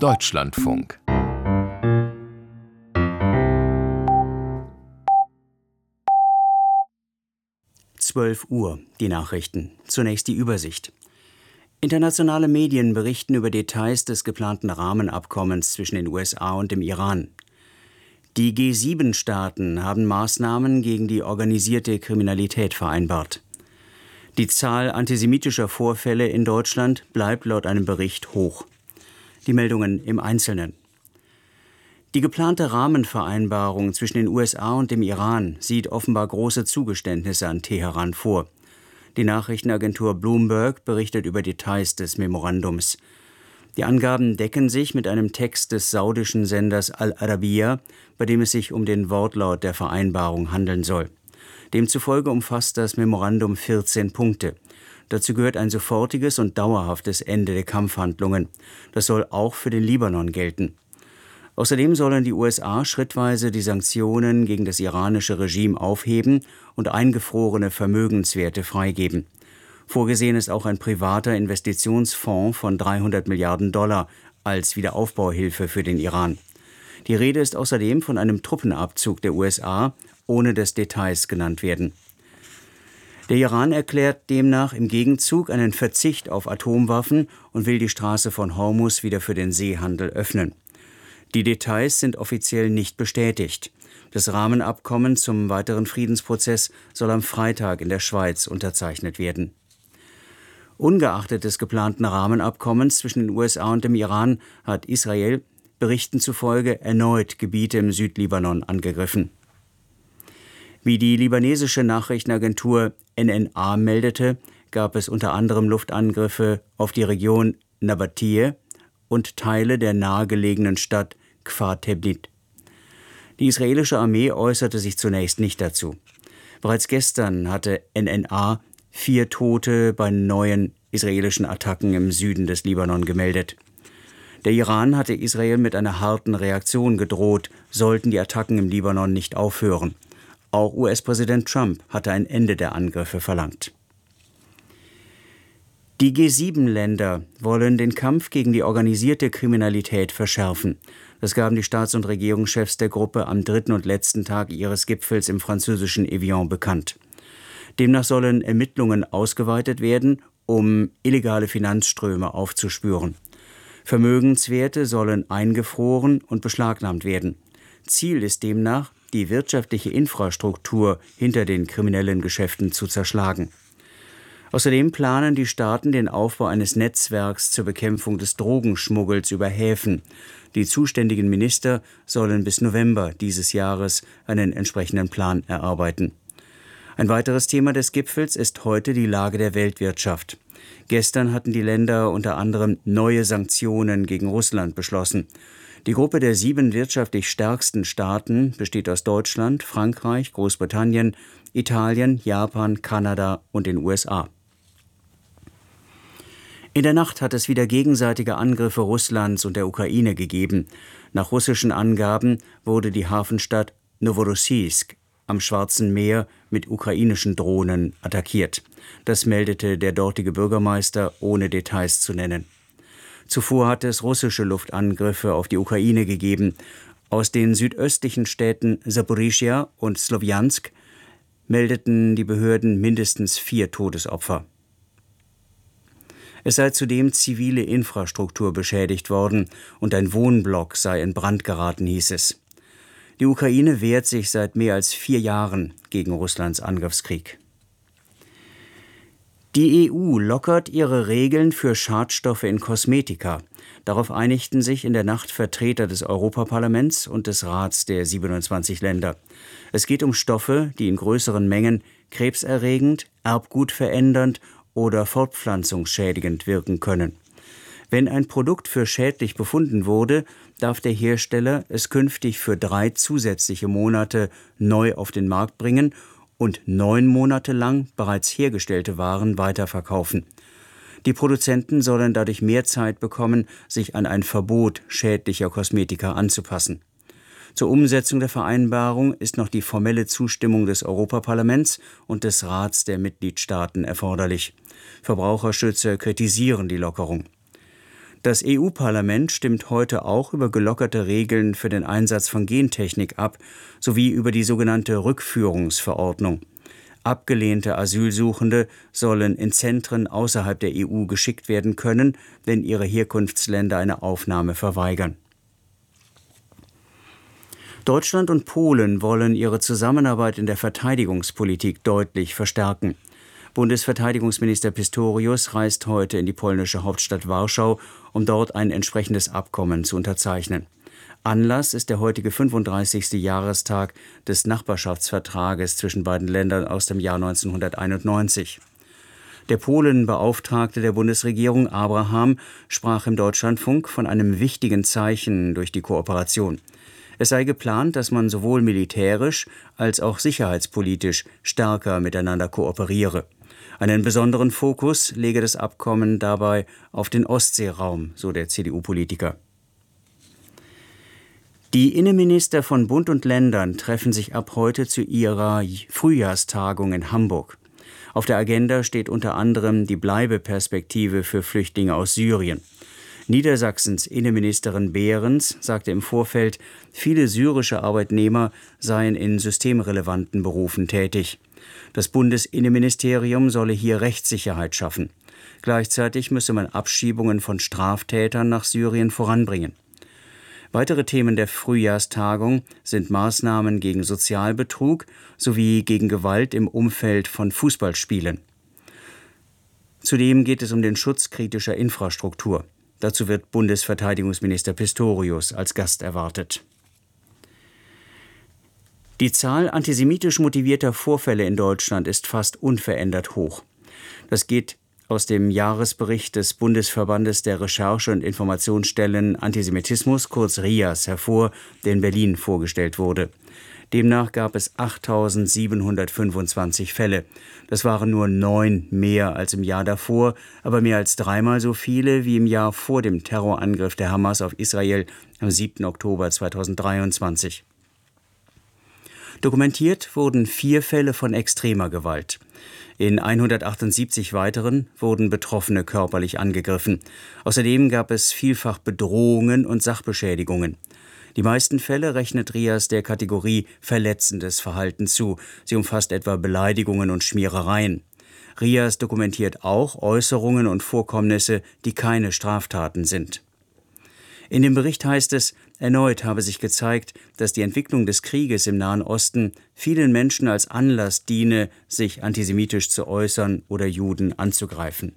Deutschlandfunk. Uhr, die Nachrichten. Zunächst die Übersicht. Internationale Medien berichten über Details des geplanten Rahmenabkommens zwischen den USA und dem Iran. Die G7-Staaten haben Maßnahmen gegen die organisierte Kriminalität vereinbart. Die Zahl antisemitischer Vorfälle in Deutschland bleibt laut einem Bericht hoch. Die Meldungen im Einzelnen. Die geplante Rahmenvereinbarung zwischen den USA und dem Iran sieht offenbar große Zugeständnisse an Teheran vor. Die Nachrichtenagentur Bloomberg berichtet über Details des Memorandums. Die Angaben decken sich mit einem Text des saudischen Senders Al-Arabiya, bei dem es sich um den Wortlaut der Vereinbarung handeln soll. Demzufolge umfasst das Memorandum 14 Punkte. Dazu gehört ein sofortiges und dauerhaftes Ende der Kampfhandlungen. Das soll auch für den Libanon gelten. Außerdem sollen die USA schrittweise die Sanktionen gegen das iranische Regime aufheben und eingefrorene Vermögenswerte freigeben. Vorgesehen ist auch ein privater Investitionsfonds von $300 Milliarden als Wiederaufbauhilfe für den Iran. Die Rede ist außerdem von einem Truppenabzug der USA, ohne dass Details genannt werden. Der Iran erklärt demnach im Gegenzug einen Verzicht auf Atomwaffen und will die Straße von Hormuz wieder für den Seehandel öffnen. Die Details sind offiziell nicht bestätigt. Das Rahmenabkommen zum weiteren Friedensprozess soll am Freitag in der Schweiz unterzeichnet werden. Ungeachtet des geplanten Rahmenabkommens zwischen den USA und dem Iran hat Israel Berichten zufolge erneut Gebiete im Südlibanon angegriffen. Wie die libanesische Nachrichtenagentur NNA meldete, gab es unter anderem Luftangriffe auf die Region Nabatiyeh und Teile der nahegelegenen Stadt Kfar Tebnit. Die israelische Armee äußerte sich zunächst nicht dazu. Bereits gestern hatte NNA 4 Tote bei neuen israelischen Attacken im Süden des Libanon gemeldet. Der Iran hatte Israel mit einer harten Reaktion gedroht, sollten die Attacken im Libanon nicht aufhören. Auch US-Präsident Trump hatte ein Ende der Angriffe verlangt. Die G7-Länder wollen den Kampf gegen die organisierte Kriminalität verschärfen. Das gaben die Staats- und Regierungschefs der Gruppe am 3. und letzten Tag ihres Gipfels im französischen Evian bekannt. Demnach sollen Ermittlungen ausgeweitet werden, um illegale Finanzströme aufzuspüren. Vermögenswerte sollen eingefroren und beschlagnahmt werden. Ziel ist demnach, die wirtschaftliche Infrastruktur hinter den kriminellen Geschäften zu zerschlagen. Außerdem planen die Staaten den Aufbau eines Netzwerks zur Bekämpfung des Drogenschmuggels über Häfen. Die zuständigen Minister sollen bis November dieses Jahres einen entsprechenden Plan erarbeiten. Ein weiteres Thema des Gipfels ist heute die Lage der Weltwirtschaft. Gestern hatten die Länder unter anderem neue Sanktionen gegen Russland beschlossen. Die Gruppe der 7 wirtschaftlich stärksten Staaten besteht aus Deutschland, Frankreich, Großbritannien, Italien, Japan, Kanada und den USA. In der Nacht hat es wieder gegenseitige Angriffe Russlands und der Ukraine gegeben. Nach russischen Angaben wurde die Hafenstadt Noworossiysk am Schwarzen Meer mit ukrainischen Drohnen attackiert. Das meldete der dortige Bürgermeister, ohne Details zu nennen. Zuvor hatte es russische Luftangriffe auf die Ukraine gegeben. Aus den südöstlichen Städten Saporischschja und Slowjansk meldeten die Behörden mindestens 4 Todesopfer. Es sei zudem zivile Infrastruktur beschädigt worden und ein Wohnblock sei in Brand geraten, hieß es. Die Ukraine wehrt sich seit mehr als 4 Jahren gegen Russlands Angriffskrieg. Die EU lockert ihre Regeln für Schadstoffe in Kosmetika. Darauf einigten sich in der Nacht Vertreter des Europaparlaments und des Rats der 27 Länder. Es geht um Stoffe, die in größeren Mengen krebserregend, erbgutverändernd oder fortpflanzungsschädigend wirken können. Wenn ein Produkt für schädlich befunden wurde, darf der Hersteller es künftig für 3 zusätzliche Monate neu auf den Markt bringen und 9 Monate lang bereits hergestellte Waren weiterverkaufen. Die Produzenten sollen dadurch mehr Zeit bekommen, sich an ein Verbot schädlicher Kosmetika anzupassen. Zur Umsetzung der Vereinbarung ist noch die formelle Zustimmung des Europaparlaments und des Rats der Mitgliedstaaten erforderlich. Verbraucherschützer kritisieren die Lockerung. Das EU-Parlament stimmt heute auch über gelockerte Regeln für den Einsatz von Gentechnik ab, sowie über die sogenannte Rückführungsverordnung. Abgelehnte Asylsuchende sollen in Zentren außerhalb der EU geschickt werden können, wenn ihre Herkunftsländer eine Aufnahme verweigern. Deutschland und Polen wollen ihre Zusammenarbeit in der Verteidigungspolitik deutlich verstärken. Bundesverteidigungsminister Pistorius reist heute in die polnische Hauptstadt Warschau, um dort ein entsprechendes Abkommen zu unterzeichnen. Anlass ist der heutige 35. Jahrestag des Nachbarschaftsvertrages zwischen beiden Ländern aus dem Jahr 1991. Der Polenbeauftragte der Bundesregierung, Abraham, sprach im Deutschlandfunk von einem wichtigen Zeichen durch die Kooperation. Es sei geplant, dass man sowohl militärisch als auch sicherheitspolitisch stärker miteinander kooperiere. Einen besonderen Fokus lege das Abkommen dabei auf den Ostseeraum, so der CDU-Politiker. Die Innenminister von Bund und Ländern treffen sich ab heute zu ihrer Frühjahrstagung in Hamburg. Auf der Agenda steht unter anderem die Bleibeperspektive für Flüchtlinge aus Syrien. Niedersachsens Innenministerin Behrens sagte im Vorfeld, viele syrische Arbeitnehmer seien in systemrelevanten Berufen tätig. Das Bundesinnenministerium solle hier Rechtssicherheit schaffen. Gleichzeitig müsse man Abschiebungen von Straftätern nach Syrien voranbringen. Weitere Themen der Frühjahrstagung sind Maßnahmen gegen Sozialbetrug sowie gegen Gewalt im Umfeld von Fußballspielen. Zudem geht es um den Schutz kritischer Infrastruktur. Dazu wird Bundesverteidigungsminister Pistorius als Gast erwartet. Die Zahl antisemitisch motivierter Vorfälle in Deutschland ist fast unverändert hoch. Das geht aus dem Jahresbericht des Bundesverbandes der Recherche- und Informationsstellen Antisemitismus, kurz RIAS, hervor, der in Berlin vorgestellt wurde. Demnach gab es 8.725 Fälle. Das waren nur 9 mehr als im Jahr davor, aber mehr als 3-mal so viele wie im Jahr vor dem Terrorangriff der Hamas auf Israel am 7. Oktober 2023. Dokumentiert wurden 4 Fälle von extremer Gewalt. In 178 weiteren wurden Betroffene körperlich angegriffen. Außerdem gab es vielfach Bedrohungen und Sachbeschädigungen. Die meisten Fälle rechnet RIAS der Kategorie verletzendes Verhalten zu. Sie umfasst etwa Beleidigungen und Schmierereien. RIAS dokumentiert auch Äußerungen und Vorkommnisse, die keine Straftaten sind. In dem Bericht heißt es, erneut habe sich gezeigt, dass die Entwicklung des Krieges im Nahen Osten vielen Menschen als Anlass diene, sich antisemitisch zu äußern oder Juden anzugreifen.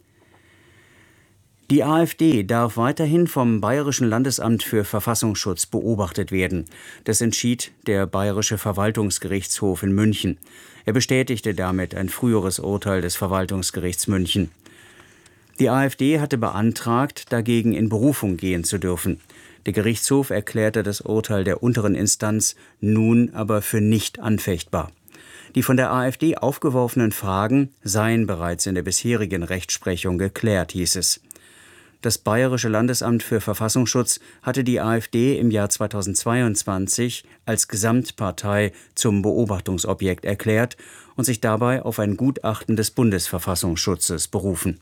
Die AfD darf weiterhin vom Bayerischen Landesamt für Verfassungsschutz beobachtet werden. Das entschied der Bayerische Verwaltungsgerichtshof in München. Er bestätigte damit ein früheres Urteil des Verwaltungsgerichts München. Die AfD hatte beantragt, dagegen in Berufung gehen zu dürfen. Der Gerichtshof erklärte das Urteil der unteren Instanz nun aber für nicht anfechtbar. Die von der AfD aufgeworfenen Fragen seien bereits in der bisherigen Rechtsprechung geklärt, hieß es. Das Bayerische Landesamt für Verfassungsschutz hatte die AfD im Jahr 2022 als Gesamtpartei zum Beobachtungsobjekt erklärt und sich dabei auf ein Gutachten des Bundesverfassungsschutzes berufen.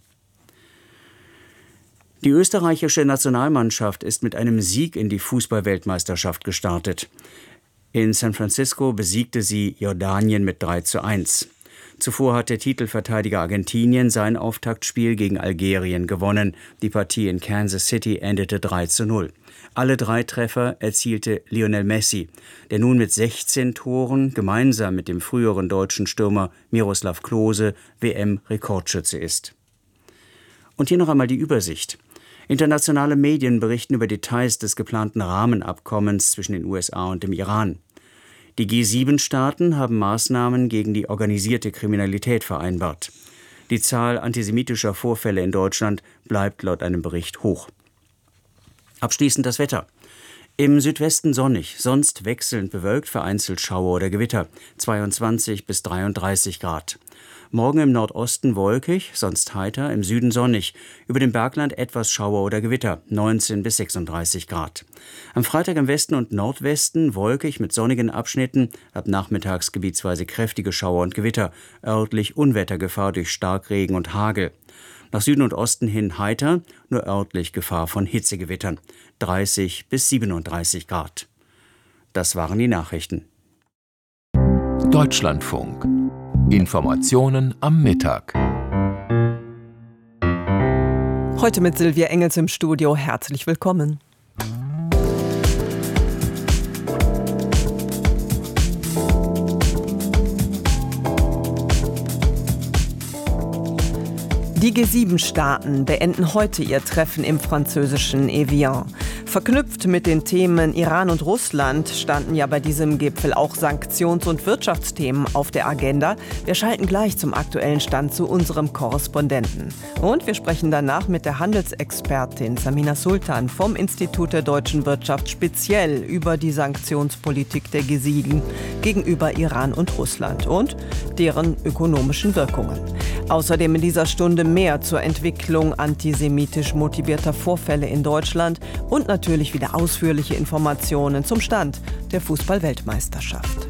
Die österreichische Nationalmannschaft ist mit einem Sieg in die Fußball-Weltmeisterschaft gestartet. In San Francisco besiegte sie Jordanien mit 3:1. Zuvor hatte Titelverteidiger Argentinien sein Auftaktspiel gegen Algerien gewonnen. Die Partie in Kansas City endete 3:0. Alle 3 Treffer erzielte Lionel Messi, der nun mit 16 Toren gemeinsam mit dem früheren deutschen Stürmer Miroslav Klose WM-Rekordschütze ist. Und hier noch einmal die Übersicht. Internationale Medien berichten über Details des geplanten Rahmenabkommens zwischen den USA und dem Iran. Die G7-Staaten haben Maßnahmen gegen die organisierte Kriminalität vereinbart. Die Zahl antisemitischer Vorfälle in Deutschland bleibt laut einem Bericht hoch. Abschließend das Wetter. Im Südwesten sonnig, sonst wechselnd bewölkt, vereinzelt Schauer oder Gewitter, 22 bis 33 Grad. Morgen im Nordosten wolkig, sonst heiter, im Süden sonnig. Über dem Bergland etwas Schauer oder Gewitter, 19 bis 36 Grad. Am Freitag im Westen und Nordwesten wolkig mit sonnigen Abschnitten, ab nachmittags gebietsweise kräftige Schauer und Gewitter, örtlich Unwettergefahr durch Starkregen und Hagel. Nach Süden und Osten hin heiter, nur örtlich Gefahr von Hitzegewittern. 30 bis 37 Grad. Das waren die Nachrichten. Deutschlandfunk. Informationen am Mittag. Heute mit Silvia Engels im Studio. Herzlich willkommen. Die G7-Staaten beenden heute ihr Treffen im französischen Evian. Verknüpft mit den Themen Iran und Russland standen ja bei diesem Gipfel auch Sanktions- und Wirtschaftsthemen auf der Agenda. Wir schalten gleich zum aktuellen Stand zu unserem Korrespondenten. Und wir sprechen danach mit der Handelsexpertin Samina Sultan vom Institut der deutschen Wirtschaft speziell über die Sanktionspolitik der G7 gegenüber Iran und Russland und deren ökonomischen Wirkungen. Außerdem in dieser Stunde mehr zur Entwicklung antisemitisch motivierter Vorfälle in Deutschland und natürlich wieder ausführliche Informationen zum Stand der Fußball-Weltmeisterschaft.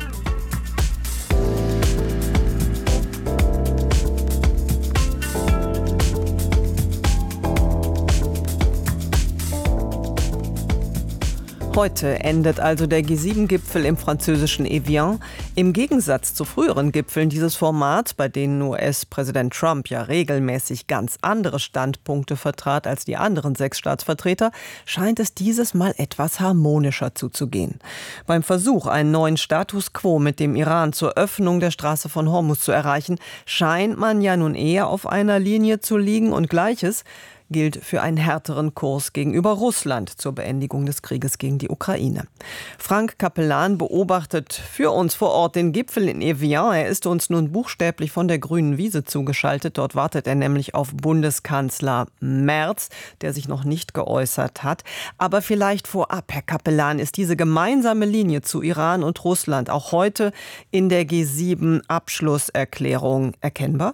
Heute endet also der G7-Gipfel im französischen Evian. Im Gegensatz zu früheren Gipfeln dieses Formats, bei denen US-Präsident Trump ja regelmäßig ganz andere Standpunkte vertrat als die anderen 6 Staatsvertreter, scheint es dieses Mal etwas harmonischer zuzugehen. Beim Versuch, einen neuen Status quo mit dem Iran zur Öffnung der Straße von Hormuz zu erreichen, scheint man ja nun eher auf einer Linie zu liegen und Gleiches gilt für einen härteren Kurs gegenüber Russland zur Beendigung des Krieges gegen die Ukraine. Frank Capellan beobachtet für uns vor Ort den Gipfel in Evian. Er ist uns nun buchstäblich von der grünen Wiese zugeschaltet. Dort wartet er nämlich auf Bundeskanzler Merz, der sich noch nicht geäußert hat. Aber vielleicht vorab, Herr Capellan, ist diese gemeinsame Linie zu Iran und Russland auch heute in der G7-Abschlusserklärung erkennbar?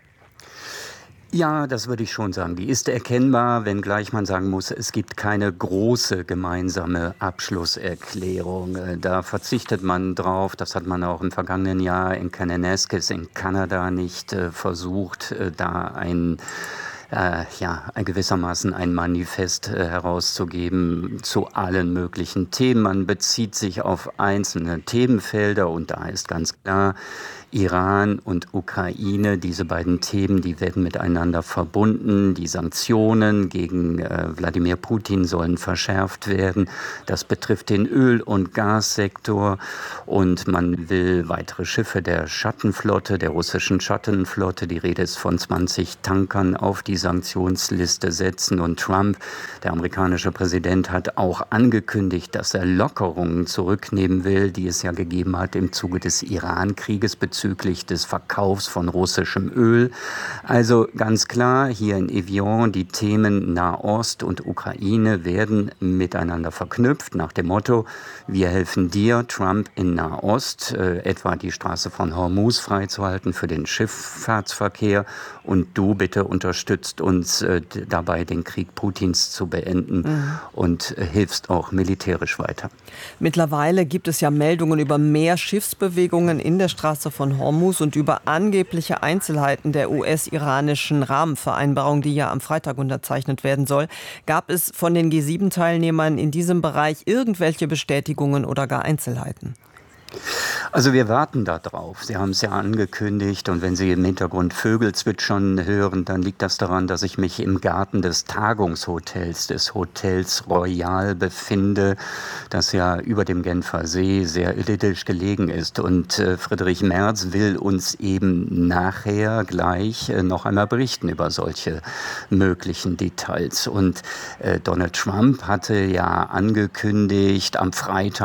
Ja, das würde ich schon sagen. Die ist erkennbar, wenngleich man sagen muss, es gibt keine große gemeinsame Abschlusserklärung. Da verzichtet man drauf. Das hat man auch im vergangenen Jahr in Kananaskis in Kanada nicht versucht, da gewissermaßen ein Manifest herauszugeben zu allen möglichen Themen. Man bezieht sich auf einzelne Themenfelder und da ist ganz klar, Iran und Ukraine, diese beiden Themen, die werden miteinander verbunden. Die Sanktionen gegen Wladimir Putin sollen verschärft werden. Das betrifft den Öl- und Gassektor und man will weitere Schiffe der Schattenflotte, der russischen Schattenflotte, die Rede ist von 20 Tankern, auf die Sanktionsliste setzen. Und Trump, der amerikanische Präsident, hat auch angekündigt, dass er Lockerungen zurücknehmen will, die es ja gegeben hat im Zuge des Iran-Krieges bezüglich des Verkaufs von russischem Öl. Also ganz klar, hier in Evian, die Themen Nahost und Ukraine werden miteinander verknüpft, nach dem Motto, wir helfen dir, Trump, in Nahost, etwa die Straße von Hormuz freizuhalten für den Schifffahrtsverkehr und du bitte unterstützt uns dabei, den Krieg Putins zu beenden und hilfst auch militärisch weiter. Mittlerweile gibt es ja Meldungen über mehr Schiffsbewegungen in der Straße von Hormuz und über angebliche Einzelheiten der US-iranischen Rahmenvereinbarung, die ja am Freitag unterzeichnet werden soll. Gab es von den G7-Teilnehmern in diesem Bereich irgendwelche Bestätigungen oder gar Einzelheiten? Also wir warten da drauf. Sie haben es ja angekündigt und wenn Sie im Hintergrund Vögel zwitschern hören, dann liegt das daran, dass ich mich im Garten des Tagungshotels, des Hotels Royal befinde, das ja über dem Genfer See sehr idyllisch gelegen ist. Und Friedrich Merz will uns eben nachher gleich noch einmal berichten über solche möglichen Details. Und Donald Trump hatte ja angekündigt, ab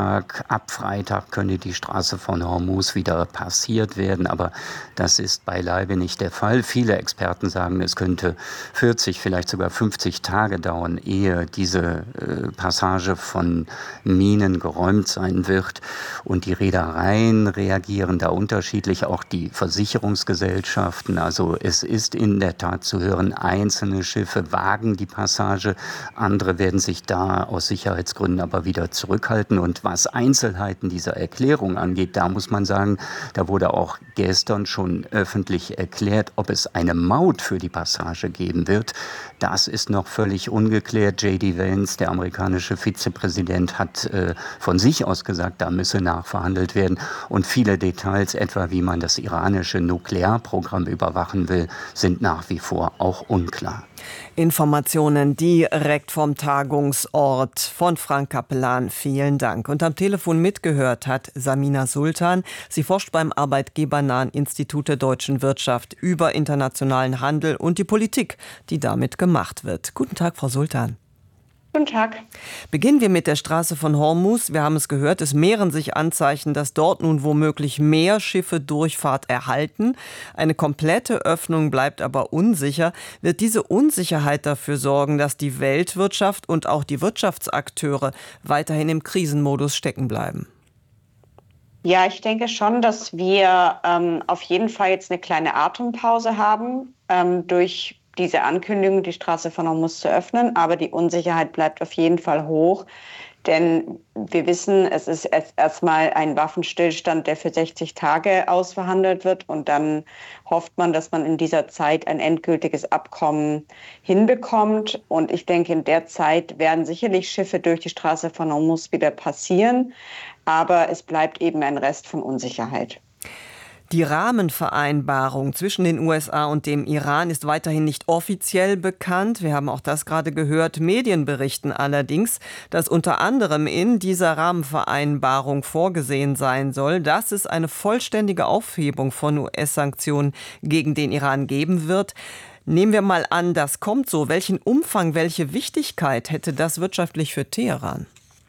Freitag könne die Straße von Hormuz wieder passiert werden, aber das ist beileibe nicht der Fall. Viele Experten sagen, es könnte 40, vielleicht sogar 50 Tage dauern, ehe diese Passage von Minen geräumt sein wird. Und die Reedereien reagieren da unterschiedlich, auch die Versicherungsgesellschaften. Also es ist in der Tat zu hören, einzelne Schiffe wagen die Passage, andere werden sich da aus Sicherheitsgründen aber wieder zurückhalten. Und was Einzelheiten dieser Erklärung Verteidigung angeht. Da muss man sagen, da wurde auch gestern schon öffentlich erklärt, ob es eine Maut für die Passage geben wird. Das ist noch völlig ungeklärt. J.D. Vance, der amerikanische Vizepräsident, hat von sich aus gesagt, da müsse nachverhandelt werden. Und viele Details, etwa wie man das iranische Nuklearprogramm überwachen will, sind nach wie vor auch unklar. Informationen direkt vom Tagungsort von Frank Capellan. Vielen Dank. Und am Telefon mitgehört hat Samina Sultan. Sie forscht beim arbeitgebernahen Institut der deutschen Wirtschaft über internationalen Handel und die Politik, die damit gemacht wird. Guten Tag, Frau Sultan. Guten Tag. Beginnen wir mit der Straße von Hormuz. Wir haben es gehört, es mehren sich Anzeichen, dass dort nun womöglich mehr Schiffe Durchfahrt erhalten. Eine komplette Öffnung bleibt aber unsicher. Wird diese Unsicherheit dafür sorgen, dass die Weltwirtschaft und auch die Wirtschaftsakteure weiterhin im Krisenmodus stecken bleiben? Ja, ich denke schon, dass wir auf jeden Fall jetzt eine kleine Atempause haben durch diese Ankündigung, die Straße von Hormuz zu öffnen. Aber die Unsicherheit bleibt auf jeden Fall hoch. Denn wir wissen, es ist erstmal ein Waffenstillstand, der für 60 Tage ausverhandelt wird. Und dann hofft man, dass man in dieser Zeit ein endgültiges Abkommen hinbekommt. Und ich denke, in der Zeit werden sicherlich Schiffe durch die Straße von Hormuz wieder passieren. Aber es bleibt eben ein Rest von Unsicherheit. Die Rahmenvereinbarung zwischen den USA und dem Iran ist weiterhin nicht offiziell bekannt. Wir haben auch das gerade gehört. Medien berichten allerdings, dass unter anderem in dieser Rahmenvereinbarung vorgesehen sein soll, dass es eine vollständige Aufhebung von US-Sanktionen gegen den Iran geben wird. Nehmen wir mal an, das kommt so. Welchen Umfang, welche Wichtigkeit hätte das wirtschaftlich für Teheran?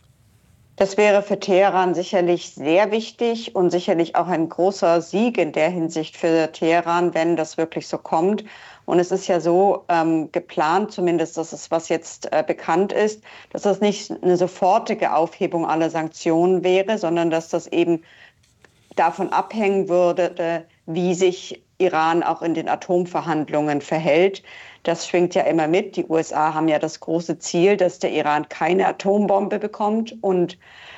Das wäre für Teheran sicherlich sehr wichtig und sicherlich auch ein großer Sieg in der Hinsicht für Teheran, wenn das wirklich so kommt. Und es ist ja so geplant, zumindest das ist, was jetzt bekannt ist, dass das nicht eine sofortige Aufhebung aller Sanktionen wäre, sondern dass das eben davon abhängen würde, wie sich Iran auch in den Atomverhandlungen verhält. Das schwingt ja immer mit. Die USA haben ja das große Ziel, dass der Iran keine Atombombe bekommt. Und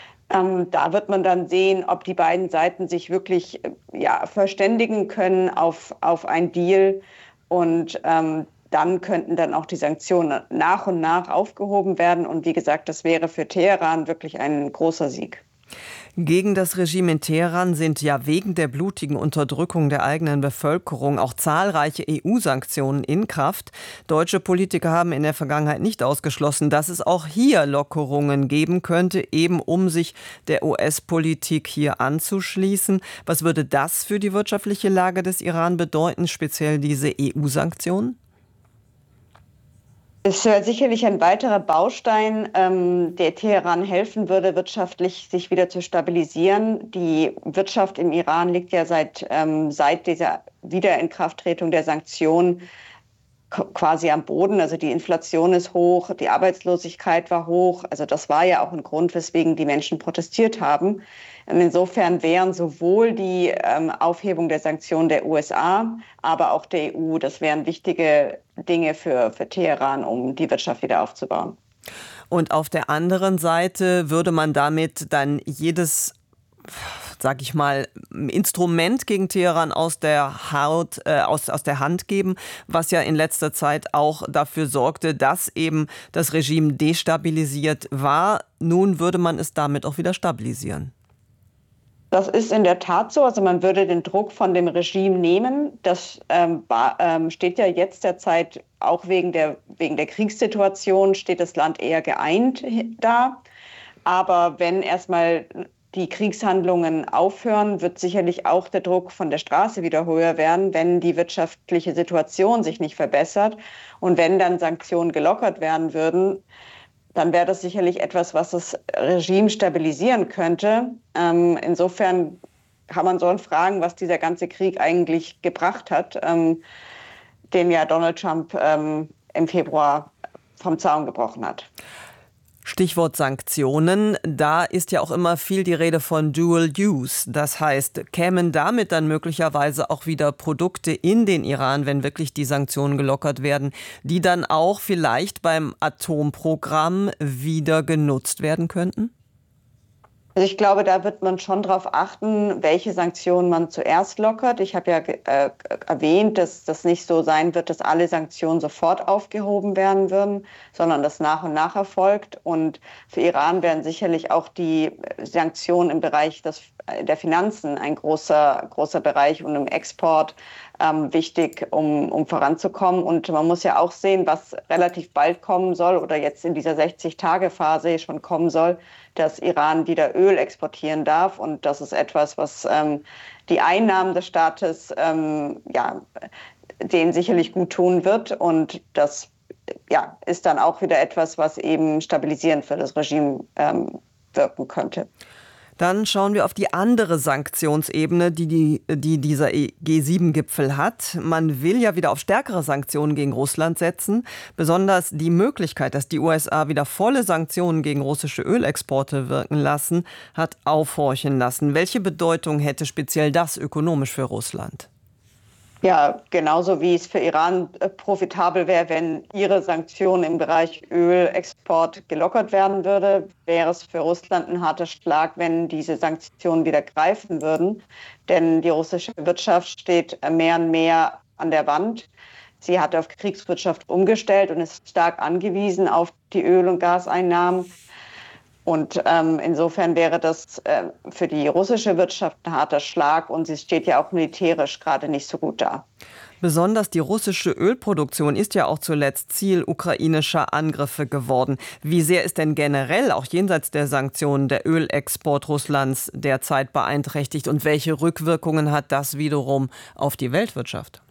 da wird man dann sehen, ob die beiden Seiten sich wirklich verständigen können auf ein Deal. Und dann könnten dann auch die Sanktionen nach und nach aufgehoben werden. Und wie gesagt, das wäre für Teheran wirklich ein großer Sieg. Gegen das Regime in Teheran sind ja wegen der blutigen Unterdrückung der eigenen Bevölkerung auch zahlreiche EU-Sanktionen in Kraft. Deutsche Politiker haben in der Vergangenheit nicht ausgeschlossen, dass es auch hier Lockerungen geben könnte, eben um sich der US-Politik hier anzuschließen. Was würde das für die wirtschaftliche Lage des Iran bedeuten, speziell diese EU-Sanktionen? Es wäre sicherlich ein weiterer Baustein, der Teheran helfen würde, wirtschaftlich sich wieder zu stabilisieren. Die Wirtschaft im Iran liegt ja seit dieser Wiederinkrafttretung der Sanktionen quasi am Boden. Also die Inflation ist hoch, die Arbeitslosigkeit war hoch. Also das war ja auch ein Grund, weswegen die Menschen protestiert haben. Insofern wären sowohl die Aufhebung der Sanktionen der USA, aber auch der EU, das wären wichtige Dinge für Teheran, um die Wirtschaft wieder aufzubauen. Und auf der anderen Seite würde man damit dann jedes, sag ich mal, Instrument gegen Teheran aus der Hand geben, was ja in letzter Zeit auch dafür sorgte, dass eben das Regime destabilisiert war. Nun würde man es damit auch wieder stabilisieren. Das ist in der Tat so. Also man würde den Druck von dem Regime nehmen. Das steht ja jetzt derzeit auch wegen der Kriegssituation, steht das Land eher geeint da. Aber wenn erstmal die Kriegshandlungen aufhören, wird sicherlich auch der Druck von der Straße wieder höher werden, wenn die wirtschaftliche Situation sich nicht verbessert. Und wenn dann Sanktionen gelockert werden würden, dann wäre das sicherlich etwas, was das Regime stabilisieren könnte. Insofern kann man so fragen, was dieser ganze Krieg eigentlich gebracht hat, den ja Donald Trump im Februar vom Zaun gebrochen hat. Stichwort Sanktionen, da ist ja auch immer viel die Rede von Dual Use. Das heißt, kämen damit dann möglicherweise auch wieder Produkte in den Iran, wenn wirklich die Sanktionen gelockert werden, die dann auch vielleicht beim Atomprogramm wieder genutzt werden könnten? Also ich glaube, da wird man schon darauf achten, welche Sanktionen man zuerst lockert. Ich habe ja erwähnt, dass das nicht so sein wird, dass alle Sanktionen sofort aufgehoben werden würden, sondern das nach und nach erfolgt. Und für Iran werden sicherlich auch die Sanktionen im Bereich der Finanzen ein großer Bereich und im Export wichtig, um voranzukommen. Und man muss ja auch sehen, was relativ bald kommen soll oder jetzt in dieser 60-Tage-Phase schon kommen soll, dass Iran wieder Öl exportieren darf. Und das ist etwas, was die Einnahmen des Staates denen sicherlich gut tun wird. Und das ist dann auch wieder etwas, was eben stabilisierend für das Regime wirken könnte. Dann schauen wir auf die andere Sanktionsebene, die dieser G7-Gipfel hat. Man will ja wieder auf stärkere Sanktionen gegen Russland setzen. Besonders die Möglichkeit, dass die USA wieder volle Sanktionen gegen russische Ölexporte wirken lassen, hat aufhorchen lassen. Welche Bedeutung hätte speziell das ökonomisch für Russland? Ja, genauso wie es für Iran profitabel wäre, wenn ihre Sanktionen im Bereich Ölexport gelockert werden würde, wäre es für Russland ein harter Schlag, wenn diese Sanktionen wieder greifen würden. Denn die russische Wirtschaft steht mehr und mehr an der Wand. Sie hat auf Kriegswirtschaft umgestellt und ist stark angewiesen auf die Öl- und Gaseinnahmen. Und insofern wäre das für die russische Wirtschaft ein harter Schlag und sie steht ja auch militärisch gerade nicht so gut da. Besonders die russische Ölproduktion ist ja auch zuletzt Ziel ukrainischer Angriffe geworden. Wie sehr ist denn generell, auch jenseits der Sanktionen, der Ölexport Russlands derzeit beeinträchtigt und welche Rückwirkungen hat das wiederum auf die Weltwirtschaft?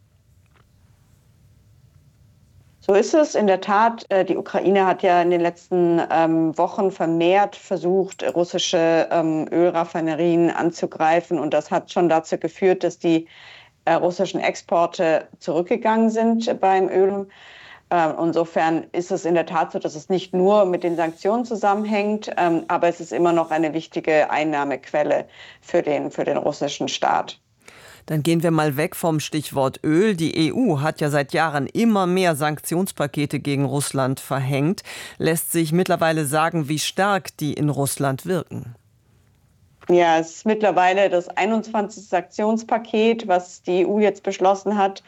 So ist es in der Tat. Die Ukraine hat ja in den letzten Wochen vermehrt versucht, russische Ölraffinerien anzugreifen. Und das hat schon dazu geführt, dass die russischen Exporte zurückgegangen sind beim Öl. Insofern ist es in der Tat so, dass es nicht nur mit den Sanktionen zusammenhängt, aber es ist immer noch eine wichtige Einnahmequelle für den russischen Staat. Dann gehen wir mal weg vom Stichwort Öl. Die EU hat ja seit Jahren immer mehr Sanktionspakete gegen Russland verhängt. Lässt sich mittlerweile sagen, wie stark die in Russland wirken? Ja, es ist mittlerweile das 21. Sanktionspaket, was die EU jetzt beschlossen hat.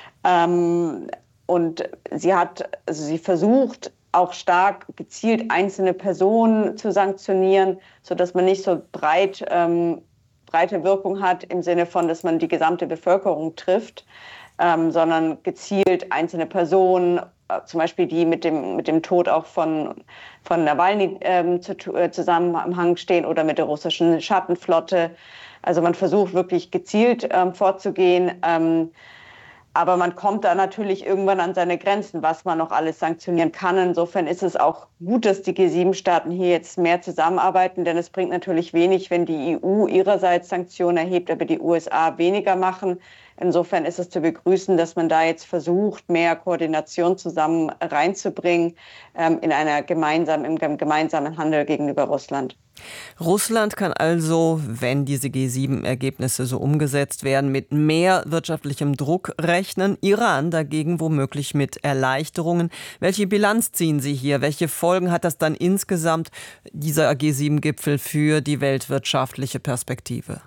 Und sie versucht auch stark gezielt einzelne Personen zu sanktionieren, sodass man nicht so breite Wirkung hat im Sinne von, dass man die gesamte Bevölkerung trifft, sondern gezielt einzelne Personen, zum Beispiel die mit dem Tod auch von Nawalny Zusammenhang stehen oder mit der russischen Schattenflotte. Also man versucht wirklich gezielt vorzugehen. Aber man kommt da natürlich irgendwann an seine Grenzen, was man noch alles sanktionieren kann. Insofern ist es auch gut, dass die G7-Staaten hier jetzt mehr zusammenarbeiten, denn es bringt natürlich wenig, wenn die EU ihrerseits Sanktionen erhebt, aber die USA weniger machen. Insofern ist es zu begrüßen, dass man da jetzt versucht, mehr Koordination zusammen reinzubringen im gemeinsamen Handel gegenüber Russland. Russland kann also, wenn diese G7-Ergebnisse so umgesetzt werden, mit mehr wirtschaftlichem Druck rechnen. Iran dagegen womöglich mit Erleichterungen. Welche Bilanz ziehen Sie hier? Welche Folgen hat das dann insgesamt, dieser G7-Gipfel, für die weltwirtschaftliche Perspektive?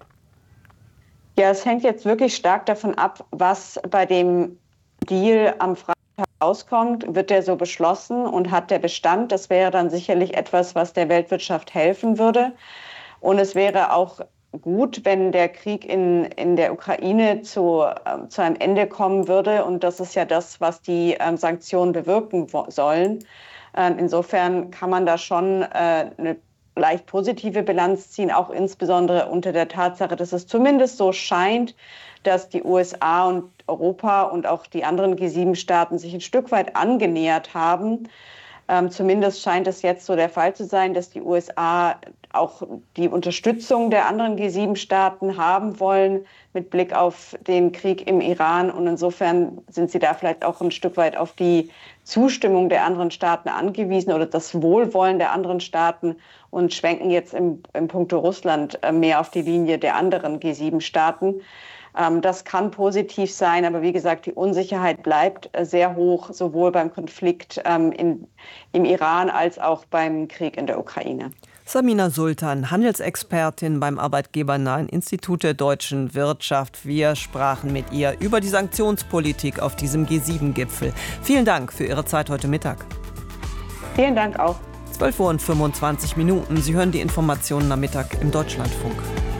Ja, es hängt jetzt wirklich stark davon ab, was bei dem Deal am Freitag rauskommt. Wird der so beschlossen und hat der Bestand? Das wäre dann sicherlich etwas, was der Weltwirtschaft helfen würde. Und es wäre auch gut, wenn der Krieg in der Ukraine zu einem Ende kommen würde. Und das ist ja das, was die Sanktionen bewirken sollen. Insofern kann man da schon eine leicht positive Bilanz ziehen, auch insbesondere unter der Tatsache, dass es zumindest so scheint, dass die USA und Europa und auch die anderen G7-Staaten sich ein Stück weit angenähert haben. Zumindest scheint es jetzt so der Fall zu sein, dass die USA auch die Unterstützung der anderen G7-Staaten haben wollen mit Blick auf den Krieg im Iran. Und insofern sind sie da vielleicht auch ein Stück weit auf die Zustimmung der anderen Staaten angewiesen oder das Wohlwollen der anderen Staaten und schwenken jetzt im Punkto Russland mehr auf die Linie der anderen G7-Staaten. Das kann positiv sein, aber wie gesagt, die Unsicherheit bleibt sehr hoch, sowohl beim Konflikt im Iran als auch beim Krieg in der Ukraine. Samina Sultan, Handelsexpertin beim Arbeitgebernahen Institut der deutschen Wirtschaft. Wir sprachen mit ihr über die Sanktionspolitik auf diesem G7-Gipfel. Vielen Dank für Ihre Zeit heute Mittag. Vielen Dank auch. 12:25 Uhr. Sie hören die Informationen am Mittag im Deutschlandfunk.